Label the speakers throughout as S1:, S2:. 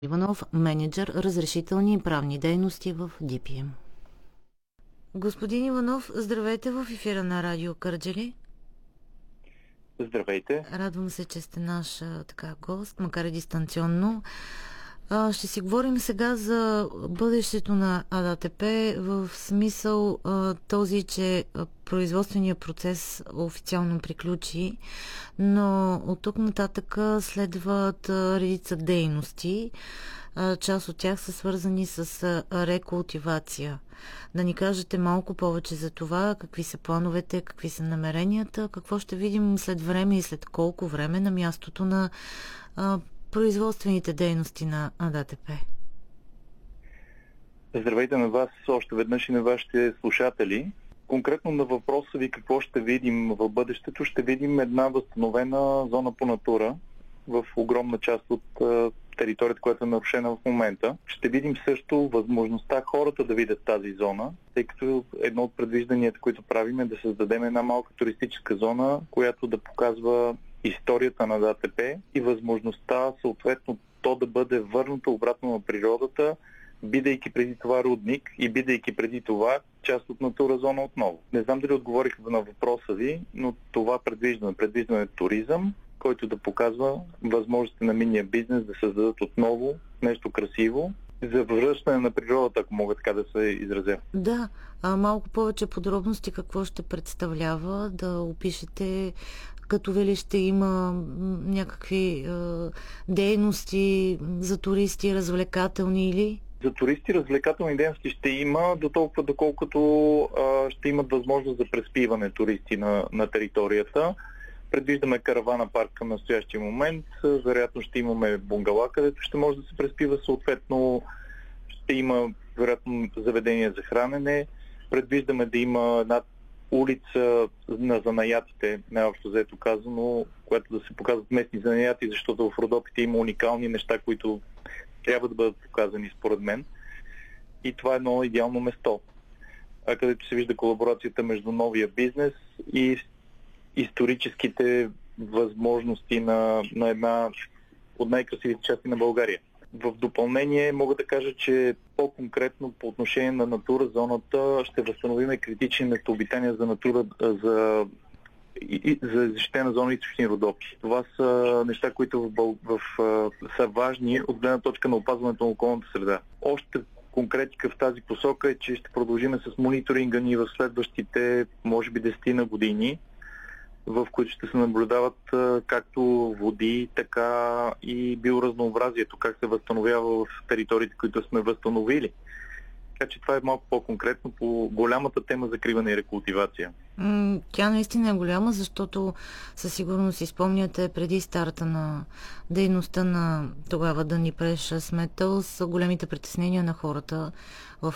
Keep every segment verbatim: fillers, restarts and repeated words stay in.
S1: Иванов, менеджер разрешителни и правни дейности в Ди Пи Ем. Господин Иванов, здравейте в ефира на Радио Кърджали.
S2: Здравейте.
S1: Радвам се, че сте наш така гост, макар и дистанционно. А, ще си говорим сега за бъдещето на А Д Т П в смисъл а, този, че производственият процес официално приключи, но от тук нататък следват а, редица дейности. А, част от тях са свързани с а, рекултивация. Да ни кажете малко повече за това, какви са плановете, какви са намеренията, какво ще видим след време и след колко време на мястото на а, производствените дейности на А Д Т П.
S2: Здравейте на вас още веднъж и на вашите слушатели. Конкретно на въпроса ви какво ще видим в бъдещето, ще видим една възстановена зона по натура в огромна част от а, територията, която е нарушена в момента. Ще видим също възможността хората да видят тази зона, тъй като едно от предвижданията, които правим, е да създадем една малка туристическа зона, която да показва историята на А Д Т П и възможността съответно то да бъде върнато обратно на природата, бидейки преди това рудник и бидейки преди това част от натура зона отново. Не знам дали отговорих на въпроса ви, но това предвиждаме. Предвиждаме туризъм, който да показва възможностите на минния бизнес да създадат отново нещо красиво, за връщане на природата, ако мога така да се изразя.
S1: Да, а малко повече подробности какво ще представлява, да опишете, като ли ще има някакви е, дейности за туристи, развлекателни или?
S2: За туристи развлекателни дейности ще има, до толкова доколкото а, ще имат възможност за преспиване туристи на, на територията. Предвиждаме каравана парк към настоящия момент. Вероятно ще имаме бунгала, където ще може да се преспива. Съответно ще има вероятно заведение за хранене. Предвиждаме да има една улица на занаятите, най-общо взето казано, която да се показват местни занаяти, защото в Родопите има уникални неща, които трябва да бъдат показани според мен. И това е едно идеално место, където се вижда колаборацията между новия бизнес и историческите възможности на, на една от най-красивите части на България. В допълнение мога да кажа, че по-конкретно по отношение на натура зоната ще възстановим критични местообитания за натура за, и, за защитена зона източни Родопи. Това са неща, които в, в, в, са важни от гледна точка на опазването на околната среда. Още конкретика в тази посока е, че ще продължим с мониторинга ни в следващите, може би, десет на години, в които ще се наблюдават както води, така и биоразнообразието, как се възстановява в териториите, които сме възстановили. Така че това е малко по-конкретно по голямата тема закриване и рекултивация.
S1: Тя наистина е голяма, защото със сигурност си спомняте преди старта на дейността на тогава Дъни Преш Сметъл с големите притеснения на хората в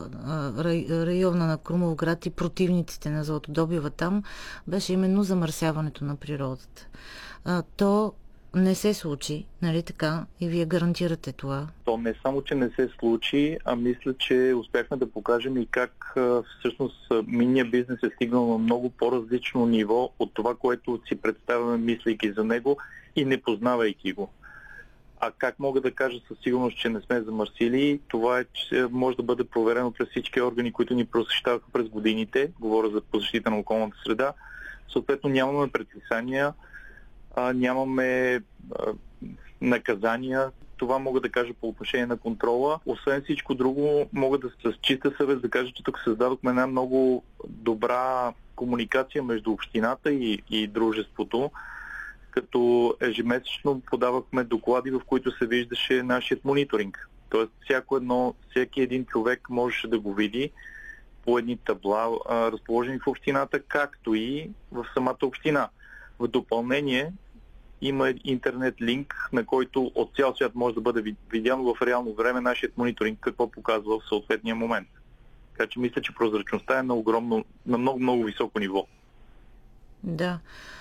S1: района на Крумовград и противниците на златодобива там беше именно замърсяването на природата. То не се случи, нали така? И вие гарантирате това?
S2: То не само, че не се случи, а мисля, че успяхме да покажем и как всъщност минния бизнес е стигнал на много по-различно ниво от това, което си представяме, мислейки за него и не познавайки го. А как мога да кажа със сигурност, че не сме замърсили? Това е, че може да бъде проверено през всички органи, които ни просещаваха през годините. Говоря за защита на околната среда. Съответно нямаме предписания, А, нямаме а, наказания. Това мога да кажа по отношение на контрола. Освен всичко друго, мога да с чиста съвест да кажа, че тук създадохме една много добра комуникация между общината и, и дружеството, като ежемесечно подавахме доклади, в които се виждаше нашият мониторинг. Тоест всяко едно, всеки един човек можеше да го види по едни табла, а, разположени в общината, както и в самата община. В допълнение има интернет линк, на който от цял свят може да бъде видян в реално време нашият мониторинг, какво показва в съответния момент. Така че мисля, че прозрачността е на огромно, на много, много високо ниво.
S1: Да.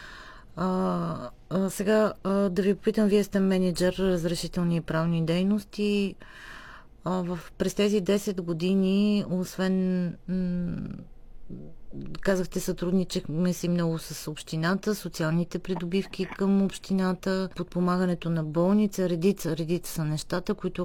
S1: А, а, сега а, да ви попитам, вие сте менеджер разрешителни и правни дейности. А, в, през тези десет години, освен м- казахте, сътрудничахме си много с общината, социалните придобивки към общината, подпомагането на болница, редица, редица са нещата, които